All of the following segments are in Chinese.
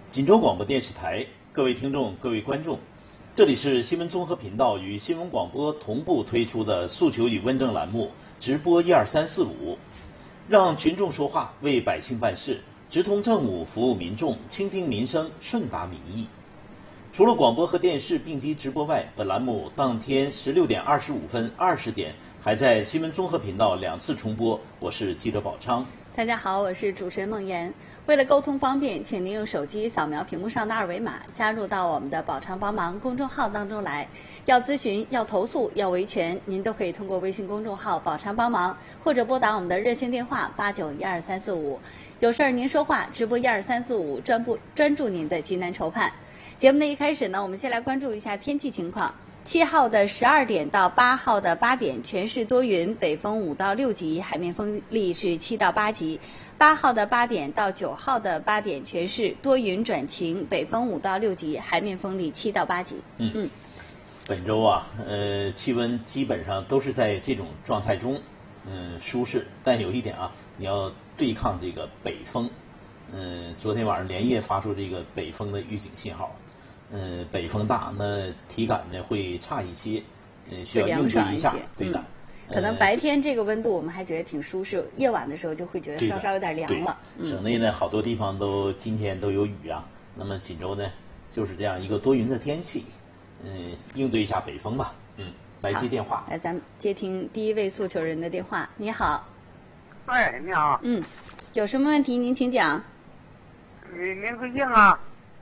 锦州广播电视台，各位听众、各位观众，这里是新闻综合频道与新闻广播同步推出的诉求与问政栏目直播12345，让群众说话，为百姓办事，直通政务，服务民众，倾听民生，顺达民意。除了广播和电视并机直播外，本栏目当天16点25分、20点还在新闻综合频道2次重播。我是记者宝昌。 大家好，我是主持人孟岩。为了沟通方便，请您用手机扫描屏幕上的二维码，加入到我们的宝昌帮忙公众号当中来。要咨询、要投诉、要维权，您都可以通过微信公众号宝昌帮忙，或者拨打我们的热线电话89123445。有事儿您说话，直播12345，专注您的急难愁盼。节目的一开始呢，我们先来关注一下天气情况。7号的12点到8号的8点，全市多云，北风5到6级，海面风力是7到8级。8号的8点到9号的8点，全市多云转晴，北风5到6级，海面风力7到8级。 本周啊，气温基本上都是在这种状态中，舒适。但有一点啊，你要对抗这个北风。昨天晚上连夜发出这个北风的预警信号。北风大，那体感呢会差一些，需要应对一下，对的。 可能白天这个温度我们还觉得挺舒适，夜晚的时候就会觉得稍稍有点凉了。 省内呢好多地方今天都有雨啊，那么锦州呢就是这样一个多云的天气，应对一下北风吧。来接电话。 来，咱们接听第一位诉求人的电话。你好。 哎，你好。 有什么问题您请讲。 您贵姓啊？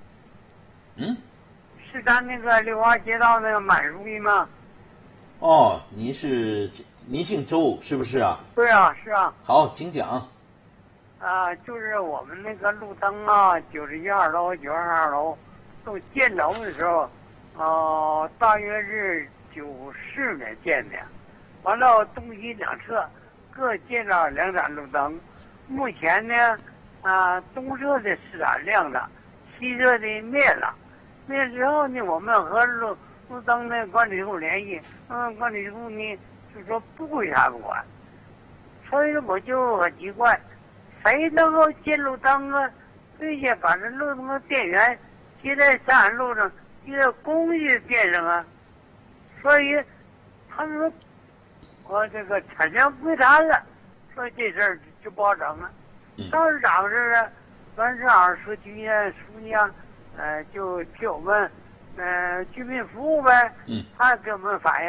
是咱那个六华街道那个满书记吗？ 哦，您姓周是不是啊？ 对啊，是啊。 好，请讲。 就是我们那个路灯啊，91号楼、92号楼都建楼的时候，大约是94年建的，完了东西两侧各建了2盏路灯，目前呢，东侧的4盏亮了，西侧的灭了。灭之后呢，我们和路灯的管理处联系，管理处呢就说不归他们管，所以我就很奇怪，谁能够建路灯啊，并且把这路灯的电源接在三安路上，接在公寓电上啊？所以他们说，我这个产权归他了，所以这事儿就不好整了。当时咋回事啊？完正好社区啊、书记啊。就替我们居民服务呗，他给我们反映。